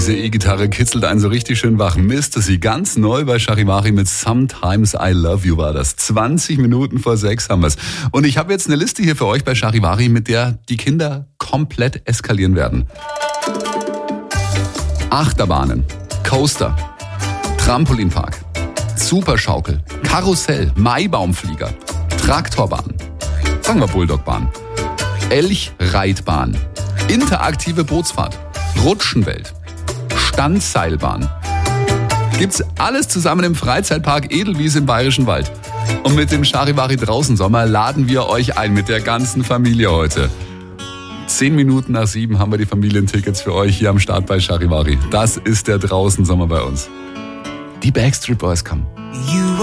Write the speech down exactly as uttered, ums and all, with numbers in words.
Diese E-Gitarre kitzelt einen so richtig schön wach. Mist, sie ganz neu bei Charivari mit Sometimes I Love You war das. zwanzig Minuten vor sechs haben wir's. Und ich habe jetzt eine Liste hier für euch bei Charivari, mit der die Kinder komplett eskalieren werden. Achterbahnen, Coaster, Trampolinpark, Superschaukel, Karussell, Maibaumflieger, Traktorbahn, sagen wir Bulldogbahn, Elchreitbahn, interaktive Bootsfahrt, Rutschenwelt, Standseilbahn. Gibt's alles zusammen im Freizeitpark Edelwiese im Bayerischen Wald. Und mit dem Charivari Draußen Sommer laden wir euch ein mit der ganzen Familie heute. Zehn Minuten nach sieben haben wir die Familientickets für euch hier am Start bei Charivari. Das ist der Draußen Sommer bei uns. Die Backstreet Boys kommen.